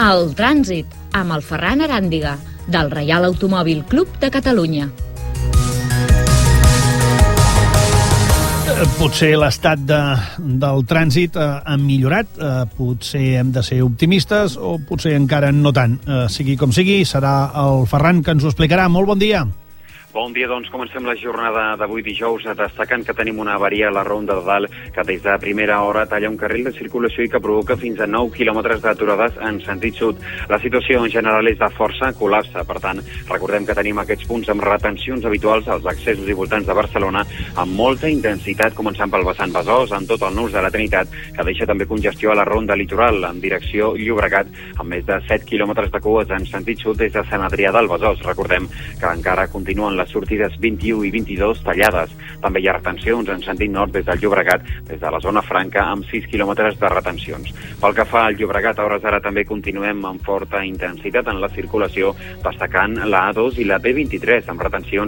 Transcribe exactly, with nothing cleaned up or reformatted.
El trànsit, amb el Ferran Aràndiga, del Reial Automòbil Club de Catalunya. Potser l'estat de, del trànsit eh, ha millorat, eh, potser hem de ser optimistes o potser encara no tant. Eh, sigui com sigui, serà el Ferran que ens ho explicarà. Molt bon dia. Bon dia, doncs comencem la jornada d'avui dijous destacant que tenim una avaria a la Ronda de Dalt que des de primera hora talla un carril de circulació i que provoca fins a nou quilòmetres d'aturades en sentit sud. La situació en general és de força col·lapse, per tant, recordem que tenim aquests punts amb retencions habituals als accessos i voltants de Barcelona amb molta intensitat, començant pel vessant Besòs, en tot el nus de la Trinitat, que deixa també congestió a la Ronda Litoral en direcció Llobregat, amb més de set quilòmetres de cues en sentit sud des de Sant Adrià del Besòs. Recordem que encara continuen les sortides vint-i-u i vint-i-dos tallades. També hi ha retencions en sentit nord des del Llobregat, des de la zona franca, amb sis quilòmetres de retencions. Pel que fa al Llobregat, a hores d'ara també continuem amb forta intensitat en la circulació, destacant la A dos i la B vint-i-tres, amb retencions